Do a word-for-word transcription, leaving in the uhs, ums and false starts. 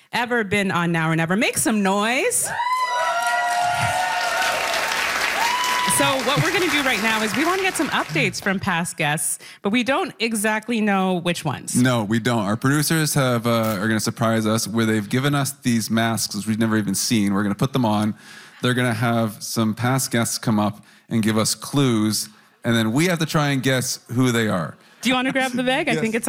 ever been on Now or Never. Make some noise. So what we're going to do right now is we want to get some updates from past guests, but we don't exactly know which ones. No, we don't. Our producers have uh, are going to surprise us where they've given us these masks which we've never even seen. We're going to put them on. They're going to have some past guests come up and give us clues, and then we have to try and guess who they are. Do you want to grab the bag? Yes. I think it's